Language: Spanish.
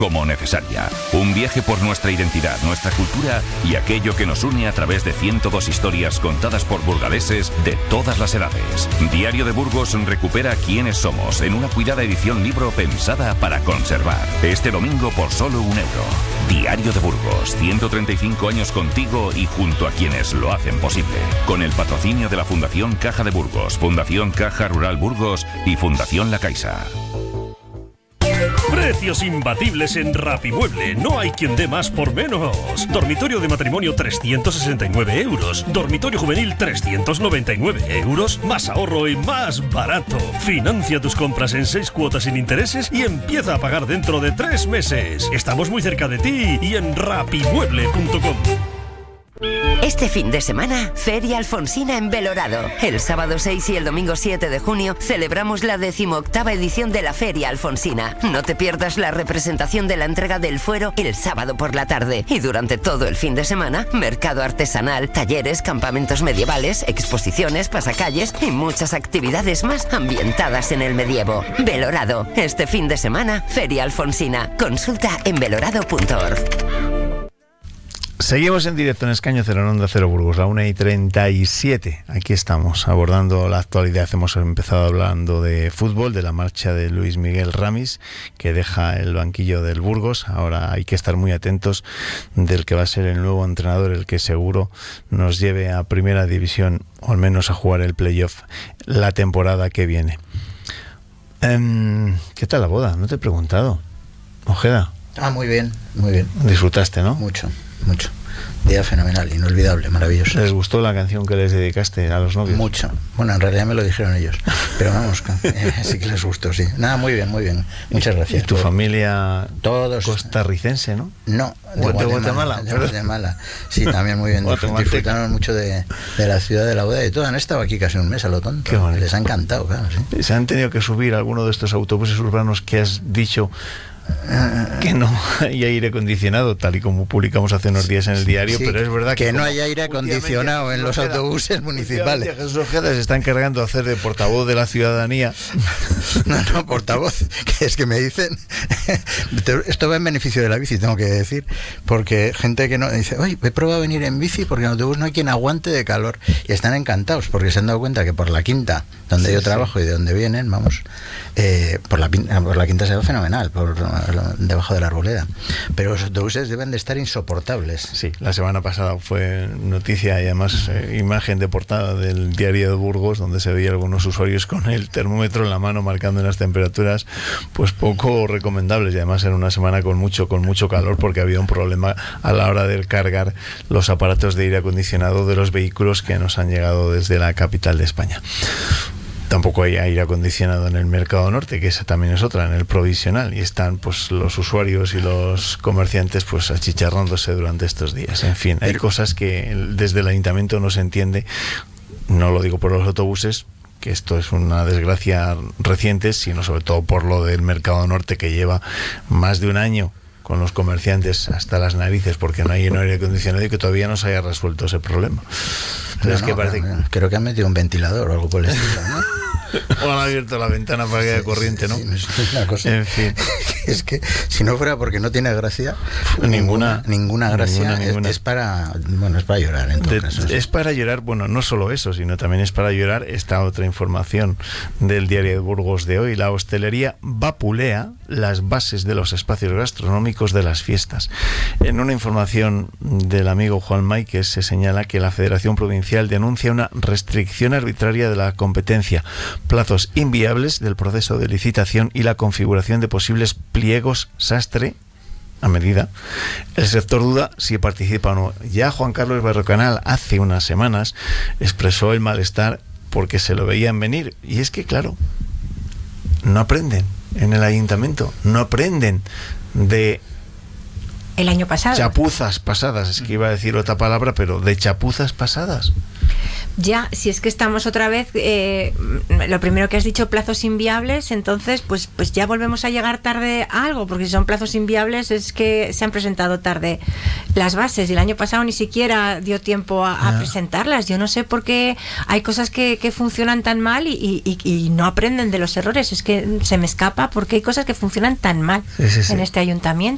como necesaria. Un viaje por nuestra identidad, nuestra cultura y aquello que nos une a través de 102 historias contadas por burgaleses de todas las edades. Diario de Burgos recupera quiénes somos en una cuidada edición libro pensada para conservar. Este domingo por solo €1. Diario de Burgos, 135 años contigo y junto a quienes lo hacen posible. Con el patrocinio de la Fundación Caja de Burgos, Fundación Caja Rural Burgos y Fundación La Caixa. Precios imbatibles en Rapimueble. No hay quien dé más por menos. Dormitorio de matrimonio, €369. Dormitorio juvenil, €399. Más ahorro y más barato. Financia tus compras en 6 cuotas sin intereses y empieza a pagar dentro de 3 meses. Estamos muy cerca de ti y en rapimueble.com. Este fin de semana, Feria Alfonsina en Belorado. El sábado 6 y el domingo 7 de junio celebramos la 18ª edición de la Feria Alfonsina. No te pierdas la representación de la entrega del fuero el sábado por la tarde. Y durante todo el fin de semana, mercado artesanal, talleres, campamentos medievales, exposiciones, pasacalles y muchas actividades más ambientadas en el medievo. Belorado. Este fin de semana, Feria Alfonsina. Consulta en belorado.org. Seguimos en directo en Escaño Cero, en Onda Cero Burgos, la 1:37. Aquí estamos, abordando la actualidad. Hemos empezado hablando de fútbol, de la marcha de Luis Miguel Ramis, que deja el banquillo del Burgos. Ahora hay que estar muy atentos del que va a ser el nuevo entrenador, el que seguro nos lleve a Primera División, o al menos a jugar el playoff la temporada que viene. ¿Qué tal la boda? No te he preguntado. Ojeda. Muy bien, muy bien. ¿Disfrutaste, no? Mucho. Día fenomenal, inolvidable, maravilloso. ¿Les gustó la canción que les dedicaste a los novios? Mucho. Bueno, en realidad me lo dijeron ellos. Pero vamos, sí que les gustó, sí. Nada, muy bien, muy bien. Muchas gracias. ¿Y tu familia todos costarricense, no? No, de Guatemala. De Guatemala. Sí, también muy bien. Disfrutaron mucho de la ciudad de la boda y todo. Han estado aquí casi un mes a lo tonto. Qué bonito. Les ha encantado, claro, sí. ¿Se han tenido que subir alguno de estos autobuses urbanos que has dicho que no hay aire acondicionado, tal y como publicamos hace unos días en el diario? Sí, pero es verdad que no hay aire acondicionado en los autobuses municipales. Jesús Ojeda se está encargando de hacer de portavoz de la ciudadanía. No, portavoz, que es que me dicen esto va en beneficio de la bici, tengo que decir, porque gente que no dice, oye, he probado a venir en bici porque en autobús no hay quien aguante de calor, y están encantados porque se han dado cuenta que por la Quinta, donde yo trabajo y de donde vienen, vamos, por la Quinta se va fenomenal, debajo de la Arboleda, pero los autobuses deben de estar insoportables. Sí, la semana pasada fue noticia y además imagen de portada del Diario de Burgos, donde se veía algunos usuarios con el termómetro en la mano marcando unas temperaturas pues poco recomendables, y además en una semana con mucho calor, porque había un problema a la hora de cargar los aparatos de aire acondicionado de los vehículos que nos han llegado desde la capital de España. Tampoco hay aire acondicionado en el Mercado Norte, que esa también es otra, en el provisional, y están pues los usuarios y los comerciantes pues achicharrándose durante estos días. En fin, hay cosas que desde el ayuntamiento no se entiende. No lo digo por los autobuses, que esto es una desgracia reciente, sino sobre todo por lo del Mercado Norte, que lleva más de un año con los comerciantes hasta las narices porque no hay aire acondicionado y que todavía no se haya resuelto ese problema. Entonces, creo que han metido un ventilador o algo por el estilo, ¿no? O han abierto la ventana para que haya corriente, ¿no? Sí, es una cosa. En fin. Es que si no fuera porque no tiene gracia, ninguna gracia. Ninguna. Es para llorar en todo caso. Es para llorar, bueno, no solo eso, sino también es para llorar esta otra información del Diario de Burgos de hoy. La hostelería vapulea las bases de los espacios gastronómicos de las fiestas. En una información del amigo Juan Máiquez se señala que la Federación Provincial denuncia una restricción arbitraria de la competencia, plazos inviables del proceso de licitación y la configuración de posibles pliegos sastre a medida. El sector duda si participa o no. Ya Juan Carlos Barrocanal hace unas semanas expresó el malestar porque se lo veían venir, y es que claro, no aprenden en el ayuntamiento, no aprenden de el año pasado. Chapuzas pasadas, es que iba a decir otra palabra, pero de chapuzas pasadas. Ya, si es que estamos otra vez, lo primero que has dicho, plazos inviables, entonces pues ya volvemos a llegar tarde a algo, porque si son plazos inviables es que se han presentado tarde las bases, y el año pasado ni siquiera dio tiempo a presentarlas. Yo no sé por qué hay cosas que funcionan tan mal y no aprenden de los errores. Es que se me escapa porque hay cosas que funcionan tan mal en este ayuntamiento.